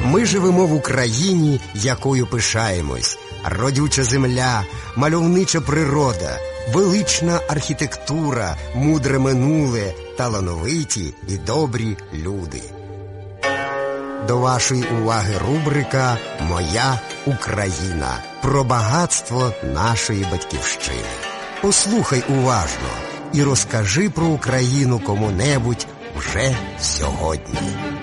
Ми живемо в Україні, якою пишаємось. Родюча земля, мальовнича природа, велична архітектура, мудре минуле, талановиті і добрі люди. До вашої уваги рубрика «Моя Україна» про багатство нашої батьківщини. Послухай уважно і розкажи про Україну кому-небудь вже сьогодні.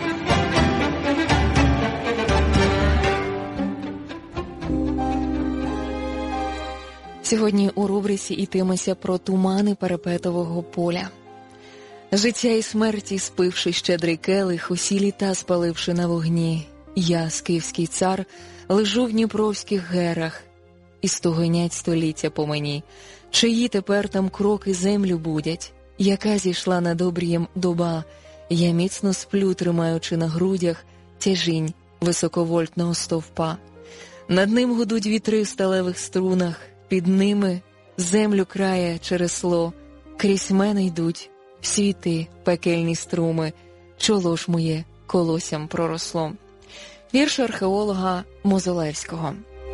Сьогодні у рубриці йтиметься про тумани Перепетового поля. Життя і смерті спивши щедрий келих, усі літа спаливши на вогні, я, скіфський цар, лежу в дніпровських герах, і стогонять століття по мені. Чиї тепер там кроки землю будять, яка зійшла над обрієм доба, я міцно сплю, тримаючи на грудях тяжінь високовольтного стовпа. Над ним гудуть вітри в сталевих струнах, під ними землю крає чересло, крізь мене йдуть в світи пекельні струми, чоло ж моє колоссям проросло. Вірш археолога Мозолевського.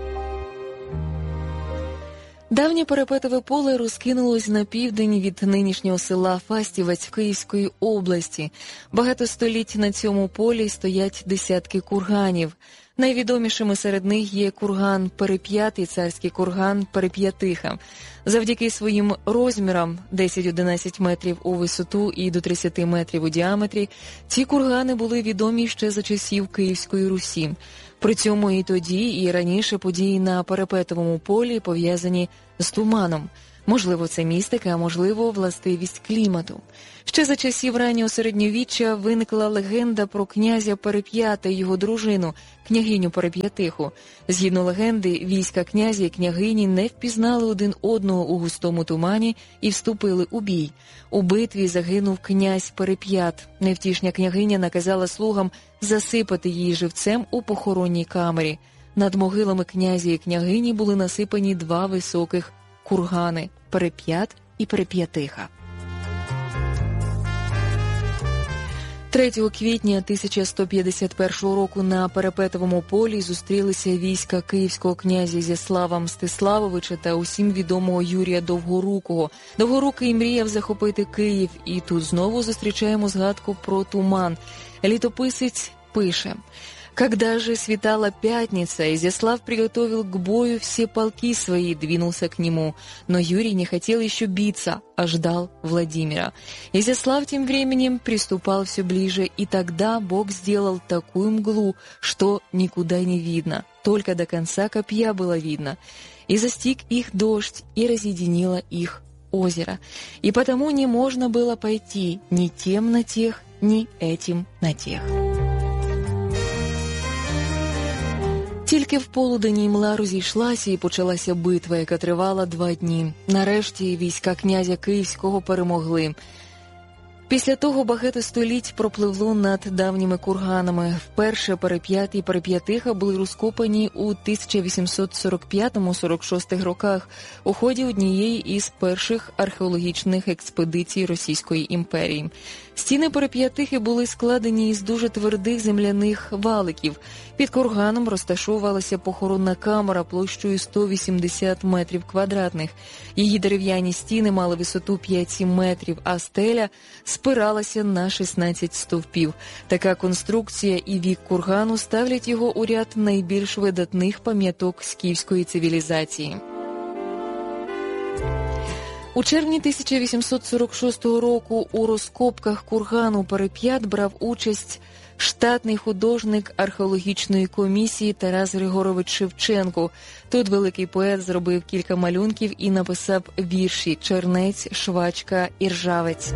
Давнє Перепетове поле розкинулось на південь від нинішнього села Фастівець Київської області. Багато століть на цьому полі стоять десятки курганів. Найвідомішими серед них є курган Переп'ят і царський курган Переп'ятиха. Завдяки своїм розмірам 10-11 метрів у висоту і до 30 метрів у діаметрі, ці кургани були відомі ще за часів Київської Русі. При цьому і тоді, і раніше події на Перепетовому полі пов'язані з туманом. Можливо, це містика, а можливо, властивість клімату. Ще за часів раннього середньовіччя виникла легенда про князя Переп'ята і його дружину, княгиню Переп'ятиху. Згідно легенди, війська князя і княгині не впізнали один одного у густому тумані і вступили у бій. У битві загинув князь Переп'ят. Невтішня княгиня наказала слугам засипати її живцем у похоронній камері. Над могилами князя і княгині були насипані два високих кургани – Переп'ят і Переп'ятиха. 3 квітня 1151 року на Перепетовому полі зустрілися війська київського князя Ізяслава Мстиславовича та усім відомого Юрія Довгорукого. Довгорукий мріяв захопити Київ, і тут знову зустрічаємо згадку про туман. Літописець пише: «Когда же светала пятница, Изяслав приготовил к бою все полки свои, двинулся к нему, но Юрий не хотел еще биться, а ждал Владимира. Изяслав тем временем приступал все ближе, и тогда Бог сделал такую мглу, что никуда не видно, только до конца копья было видно. И застиг их дождь, и разъединило их озеро. И потому не можно было пойти ни тем на тех, ни этим на тех». Тільки в полудень імла розійшлася і почалася битва, яка тривала 2 дні. Нарешті війська князя Київського перемогли. Після того багато століть пропливло над давніми курганами. Вперше Переп'ят і Переп'ятиха були розкопані у 1845-46 роках у ході однієї із перших археологічних експедицій Російської імперії. Стіни Переп'ятихи були складені із дуже твердих земляних валиків. Під курганом розташовувалася похоронна камера площею 180 метрів квадратних. Її дерев'яні стіни мали висоту 5-7 метрів, а стеля спиралася на 16 стовпів. Така конструкція і вік кургану ставлять його у ряд найбільш видатних пам'яток скіфської цивілізації. У червні 1846 року у розкопках кургану Переп'ят брав участь штатний художник археологічної комісії Тарас Григорович Шевченко. Тут великий поет зробив кілька малюнків і написав вірші «Чернець», «Швачка» і «Ржавець».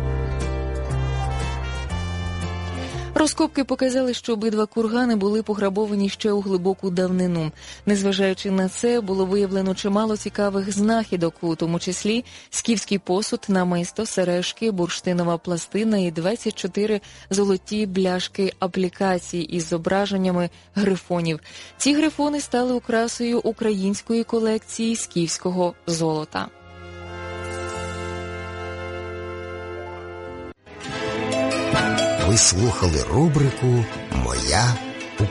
Розкопки показали, що обидва кургани були пограбовані ще у глибоку давнину. Незважаючи на це, було виявлено чимало цікавих знахідок, у тому числі скіфський посуд, намисто, сережки, бурштинова пластина і 24 золоті бляшки аплікацій із зображеннями грифонів. Ці грифони стали окрасою української колекції скіфського золота. Ви слухали рубрику «Моя